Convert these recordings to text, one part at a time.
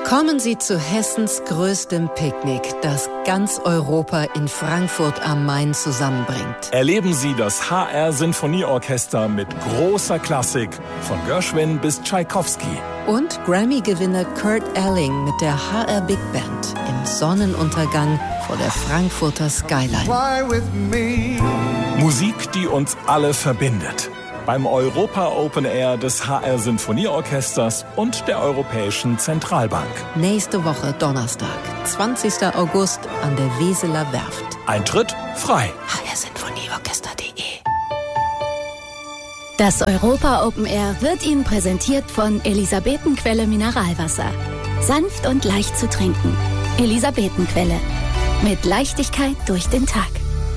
Kommen Sie zu Hessens größtem Picknick, das ganz Europa in Frankfurt am Main zusammenbringt. Erleben Sie das HR-Sinfonieorchester mit großer Klassik, von Gershwin bis Tschaikowski. Und Grammy-Gewinner Kurt Elling mit der HR Big Band im Sonnenuntergang vor der Frankfurter Skyline. Musik, die uns alle verbindet. Beim Europa Open Air des HR Sinfonieorchesters und der Europäischen Zentralbank. Nächste Woche Donnerstag, 20. August an der Weseler Werft. Eintritt frei. hrsinfonieorchester.de. Das Europa Open Air wird Ihnen präsentiert von Elisabetenquelle Mineralwasser. Sanft und leicht zu trinken. Elisabetenquelle. Mit Leichtigkeit durch den Tag.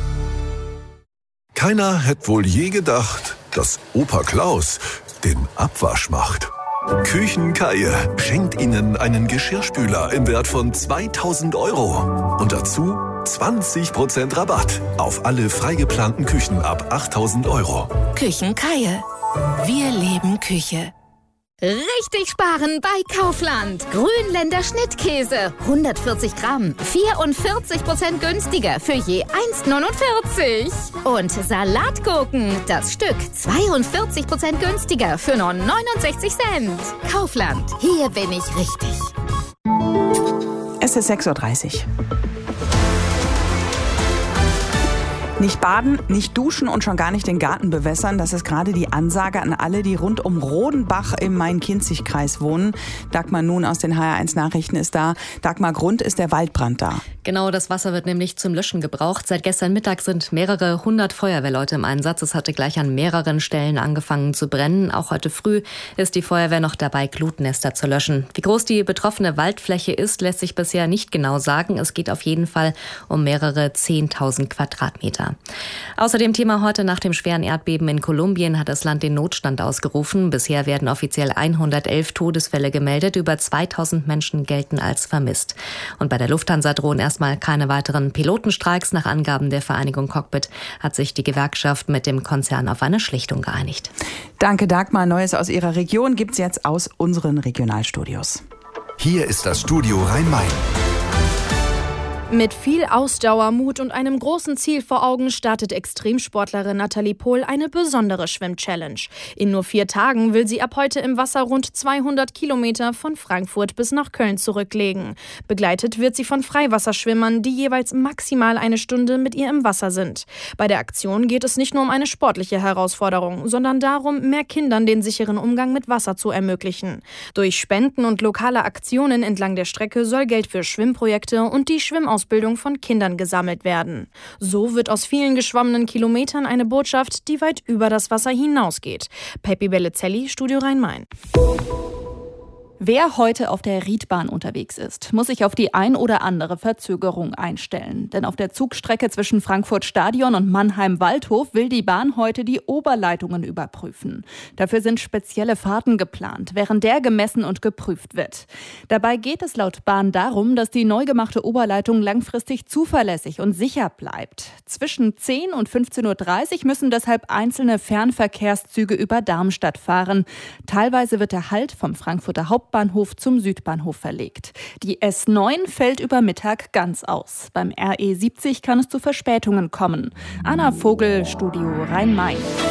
Keiner hätte wohl je gedacht, dass Opa Klaus den Abwasch macht. Küchenkaier schenkt Ihnen einen Geschirrspüler im Wert von 2.000 € und dazu 20% Rabatt auf alle freigeplanten Küchen ab 8.000 €. Küchenkaier. Wir leben Küche. Richtig sparen bei Kaufland. Grünländer Schnittkäse, 140 Gramm, 44% günstiger für je 1,49. Und Salatgurken, das Stück, 42% günstiger für nur 69 Cent. Kaufland, hier bin ich richtig. Es ist 6:30 Uhr. Nicht baden, nicht duschen und schon gar nicht den Garten bewässern. Das ist gerade die Ansage an alle, die rund um Rodenbach im Main-Kinzig-Kreis wohnen. Dagmar Nun aus den HR1 Nachrichten ist da. Dagmar, Grund ist der Waldbrand da. Genau, das Wasser wird nämlich zum Löschen gebraucht. Seit gestern Mittag sind mehrere 100 Feuerwehrleute im Einsatz. Es hatte gleich an mehreren Stellen angefangen zu brennen. Auch heute früh ist die Feuerwehr noch dabei, Glutnester zu löschen. Wie groß die betroffene Waldfläche ist, lässt sich bisher nicht genau sagen. Es geht auf jeden Fall um mehrere 10.000 Quadratmeter. Außerdem Thema heute: nach dem schweren Erdbeben in Kolumbien hat das Land den Notstand ausgerufen. Bisher werden offiziell 111 Todesfälle gemeldet. Über 2.000 Menschen gelten als vermisst. Und bei der Lufthansa drohen erstmal keine weiteren Pilotenstreiks. Nach Angaben der Vereinigung Cockpit hat sich die Gewerkschaft mit dem Konzern auf eine Schlichtung geeinigt. Danke, Dagmar. Neues aus Ihrer Region gibt's jetzt aus unseren Regionalstudios. Hier ist das Studio Rhein-Main. Mit viel Ausdauer, Mut und einem großen Ziel vor Augen startet Extremsportlerin Nathalie Pohl eine besondere Schwimm-Challenge. In nur 4 Tagen will sie ab heute im Wasser rund 200 Kilometer von Frankfurt bis nach Köln zurücklegen. Begleitet wird sie von Freiwasserschwimmern, die jeweils maximal eine Stunde mit ihr im Wasser sind. Bei der Aktion geht es nicht nur um eine sportliche Herausforderung, sondern darum, mehr Kindern den sicheren Umgang mit Wasser zu ermöglichen. Durch Spenden und lokale Aktionen entlang der Strecke soll Geld für Schwimmprojekte und die Schwimmausbildung von Kindern gesammelt werden. So wird aus vielen geschwommenen Kilometern eine Botschaft, die weit über das Wasser hinausgeht. Peppi Bellizelli, Studio Rhein-Main. Wer heute auf der Riedbahn unterwegs ist, muss sich auf die ein oder andere Verzögerung einstellen. Denn auf der Zugstrecke zwischen Frankfurt Stadion und Mannheim-Waldhof will die Bahn heute die Oberleitungen überprüfen. Dafür sind spezielle Fahrten geplant, während der gemessen und geprüft wird. Dabei geht es laut Bahn darum, dass die neu gemachte Oberleitung langfristig zuverlässig und sicher bleibt. Zwischen 10 und 15:30 Uhr müssen deshalb einzelne Fernverkehrszüge über Darmstadt fahren. Teilweise wird der Halt vom Frankfurter Hauptbahnhof zum Südbahnhof verlegt. Die S9 fällt über Mittag ganz aus. Beim RE70 kann es zu Verspätungen kommen. Anna Vogel, Studio Rhein-Main.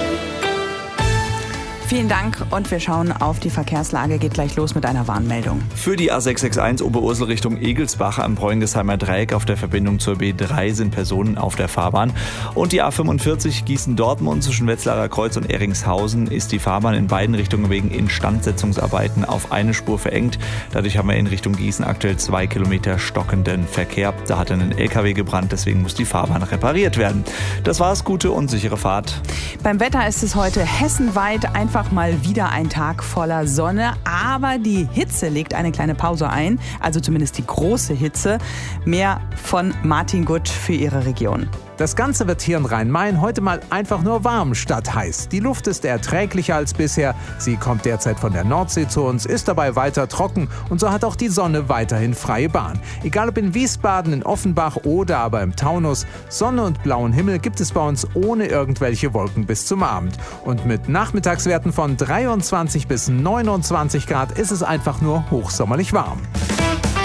Vielen Dank und wir schauen auf die Verkehrslage. Geht gleich los mit einer Warnmeldung. Für die A661 Oberursel Richtung Egelsbach am Bräungesheimer Dreieck auf der Verbindung zur B3 sind Personen auf der Fahrbahn. Und die A45 Gießen-Dortmund zwischen Wetzlarer Kreuz und Eringshausen ist die Fahrbahn in beiden Richtungen wegen Instandsetzungsarbeiten auf eine Spur verengt. Dadurch haben wir in Richtung Gießen aktuell 2 Kilometer stockenden Verkehr. Da hat ein LKW gebrannt, deswegen muss die Fahrbahn repariert werden. Das war's, gute und sichere Fahrt. Beim Wetter ist es heute hessenweit einfach mal wieder ein Tag voller Sonne, aber die Hitze legt eine kleine Pause ein, also zumindest die große Hitze. Mehr von Martin Gutt für Ihre Region. Das Ganze wird hier in Rhein-Main heute mal einfach nur warm statt heiß. Die Luft ist erträglicher als bisher. Sie kommt derzeit von der Nordsee zu uns, ist dabei weiter trocken und so hat auch die Sonne weiterhin freie Bahn. Egal ob in Wiesbaden, in Offenbach oder aber im Taunus, Sonne und blauen Himmel gibt es bei uns ohne irgendwelche Wolken bis zum Abend. Und mit Nachmittagswerten von 23 bis 29 Grad ist es einfach nur hochsommerlich warm.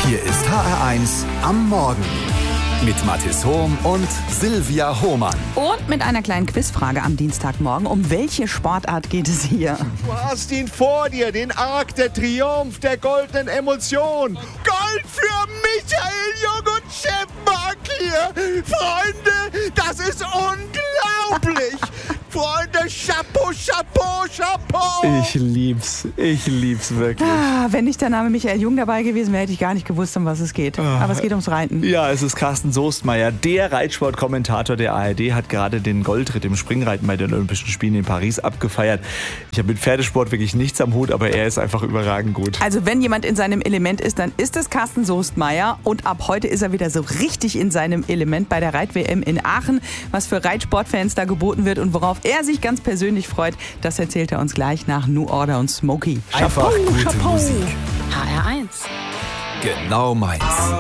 Hier ist HR1 am Morgen mit Mathis Hohm und Silvia Hohmann. Und mit einer kleinen Quizfrage am Dienstagmorgen. Um welche Sportart geht es hier? Du hast ihn vor dir, den Arc der Triumph der goldenen Emotion. Gold für Michael Jung und Chefmark hier. Freunde, das ist unglaublich. Freunde, Chapeau, Chapeau, Chapeau. Ich lieb's wirklich. Wenn nicht der Name Michael Jung dabei gewesen wäre, hätte ich gar nicht gewusst, um was es geht. Aber es geht ums Reiten. Ja, es ist Carsten Soestmeier, der Reitsportkommentator der ARD, hat gerade den Goldritt im Springreiten bei den Olympischen Spielen in Paris abgefeiert. Ich habe mit Pferdesport wirklich nichts am Hut, aber er ist einfach überragend gut. Also wenn jemand in seinem Element ist, dann ist es Carsten Soestmeier. Und ab heute ist er wieder so richtig in seinem Element bei der Reit-WM in Aachen. Was für Reitsportfans da geboten wird und worauf er sich ganz persönlich freut, das erzählt er uns gleich nach New Order und Smokey. Einfach gute Musik. HR1. Genau meins.